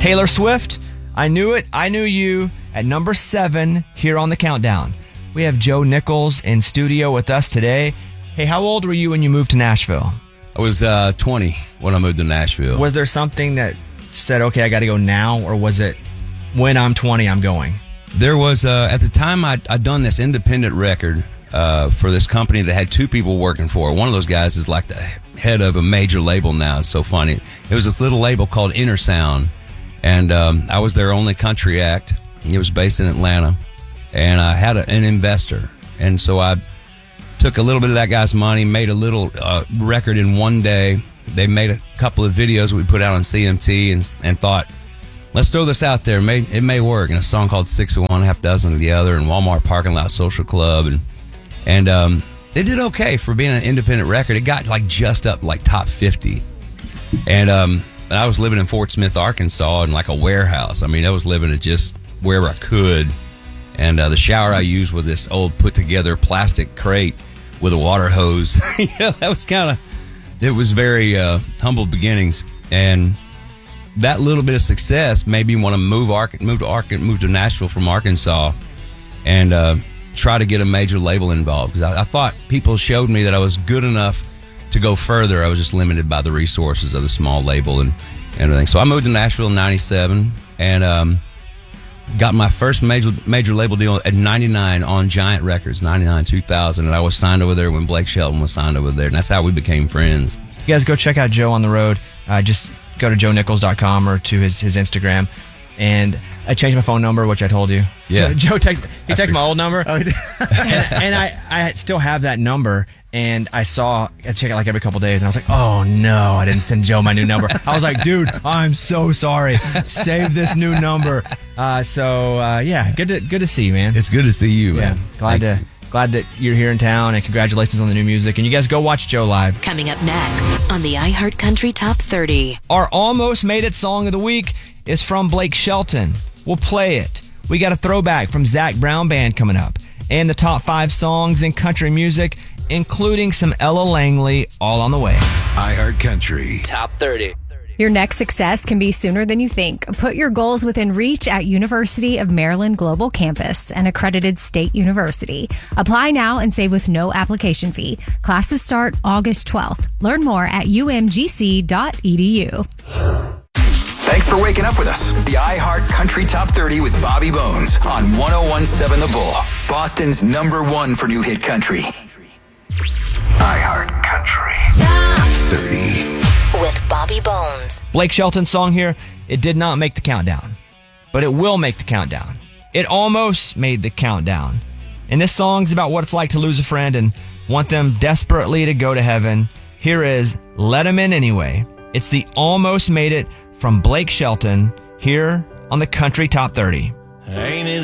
Taylor Swift, I Knew It, I Knew You, at number 7 here on the countdown. We have Joe Nichols in studio with us today. Hey, how old were you when you moved to Nashville? I was 20 when I moved to Nashville. Was there something that said, okay, I got to go now, or was it when I'm 20, I'm going? There was, at the time, I'd done this independent record for this company that had 2 people working for it. One of those guys is like the head of a major label now. It's so funny. It was this little label called Inner Sound, and I was their only country act. It was based in Atlanta, and I had an investor, and so I took a little bit of that guy's money, made a little record in one day. They made a couple of videos we put out on CMT and thought, let's throw this out there. It may work. And a song called 6 of One, Half Dozen of the Other, and Walmart Parking Lot Social Club. And it did okay for being an independent record. It got like just up like top 50. And I was living in Fort Smith, Arkansas, in like a warehouse. I mean, I was living at just wherever I could. And the shower I used was this old put-together plastic crate with a water hose. That was it was very humble beginnings. And that little bit of success made me want to move to Nashville from Arkansas and try to get a major label involved. Because I thought people showed me that I was good enough to go further. I was just limited by the resources of the small label and everything. So I moved to Nashville in 97 and got my first major label deal at 99 on Giant Records, 99, 2000. And I was signed over there when Blake Shelton was signed over there. And that's how we became friends. You guys go check out Joe on the road. Just go to joenichols.com or to his Instagram. And I changed my phone number, which I told you. Yeah. So Joe texted my old number. Oh, he did. and I still have that number. And I check it like every couple days. And I was like, oh no, I didn't send Joe my new number. I was like, dude, I'm so sorry. Save this new number. Yeah, good to see you, man. It's good to see you, man. Glad that you're here in town, and congratulations on the new music. And you guys go watch Joe live. Coming up next on the iHeartCountry Top 30. Our Almost Made It song of the week is from Blake Shelton. We'll play it. We got a throwback from Zac Brown Band coming up. And the top 5 songs in country music, including some Ella Langley, all on the way. iHeartCountry Top 30. Your next success can be sooner than you think. Put your goals within reach at University of Maryland Global Campus, an accredited state university. Apply now and save with no application fee. Classes start August 12th. Learn more at umgc.edu. Thanks for waking up with us. The iHeartCountry Top 30 with Bobby Bones on 101.7 The Bull, Boston's #1 for new hit country. iHeartCountry Top 30 with Bobby Bones. Blake Shelton's song here, it did not make the countdown, but it will make the countdown. It almost made the countdown. And this song's about what it's like to lose a friend and want them desperately to go to heaven. Here is Let 'Em In Anyway. It's the Almost Made It from Blake Shelton here on the Country Top 30. Ain't it